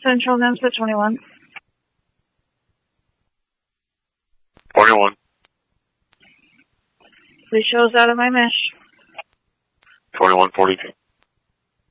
Central Memphis 21. 21. Please show us out of my mesh. 2142.